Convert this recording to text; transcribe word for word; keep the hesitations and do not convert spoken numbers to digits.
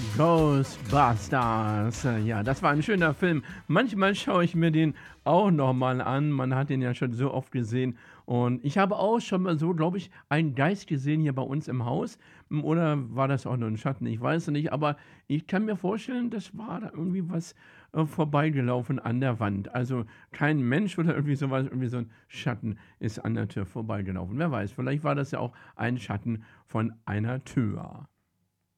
Ghostbusters. Äh, Ja, das war ein schöner Film. Manchmal schaue ich mir den auch noch mal an. Man hat den ja schon so oft gesehen. Und ich habe auch schon mal so, glaube ich, einen Geist gesehen hier bei uns im Haus. Hm, oder war das auch nur ein Schatten? Ich weiß es nicht, aber ich kann mir vorstellen, das war da irgendwie was, äh, vorbeigelaufen an der Wand. Also, kein Mensch oder irgendwie so was, irgendwie so 'n Schatten ist an der Tür vorbeigelaufen. Wer weiß, vielleicht war das ja auch ein Schatten von einer Tür.